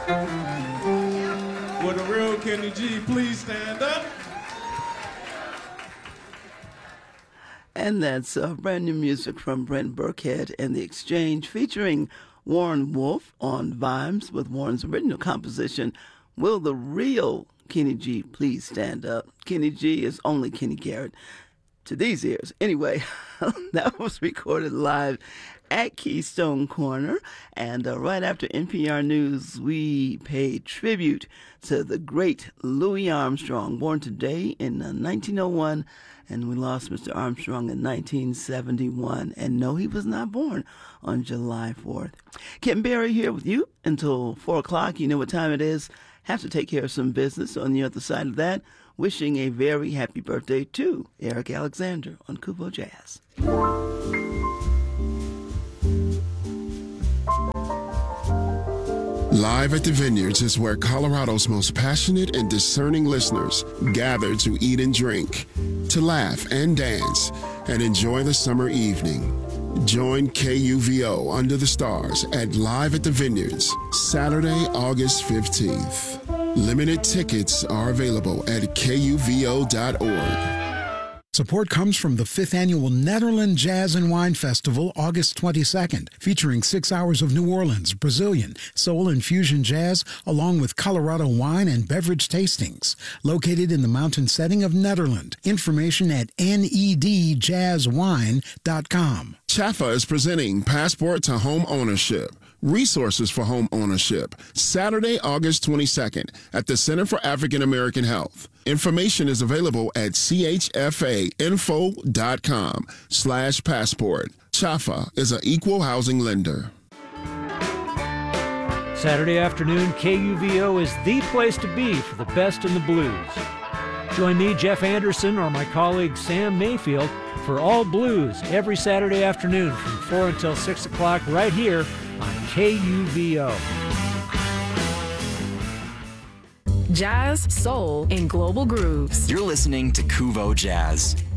Would a real Kenny G please stand up? And that's brand new music from Brent Burkhead and The Exchange, featuring Warren Wolf on Vibes with Warren's original composition, Will the Real Kenny G Please Stand Up? Kenny G is only Kenny Garrett to these ears. Anyway, that was recorded live at Keystone Corner. And right after NPR News, we paid tribute to the great Louis Armstrong, born today in 1901. And we lost Mr. Armstrong in 1971. And no, he was not born on July 4th. Kim Berry here with you until 4 o'clock. You know what time it is. Have to take care of some business. On the other side of that, wishing a very happy birthday to Eric Alexander on Kuvo Jazz. Live at the Vineyards is where Colorado's most passionate and discerning listeners gather to eat and drink, to laugh and dance, and enjoy the summer evening. Join KUVO Under the Stars at Live at the Vineyards, Saturday, August 15th. Limited tickets are available at KUVO.org. Support comes from the 5th Annual Netherlands Jazz and Wine Festival, August 22nd, featuring 6 hours of New Orleans, Brazilian, soul and fusion jazz, along with Colorado wine and beverage tastings. Located in the mountain setting of Netherlands. Information at nedjazzwine.com. Chafa is presenting Passport to Home Ownership. Resources for Home Ownership, Saturday, August 22nd at the Center for African American Health. Information is available at chfainfo.com/passport. Chafa is an equal housing lender. Saturday afternoon, KUVO is the place to be for the best in the blues. Join me, Jeff Anderson, or my colleague Sam Mayfield for All Blues every Saturday afternoon from 4 until 6 o'clock right here on KUVO. Jazz, soul, and global grooves. You're listening to Kuvo Jazz.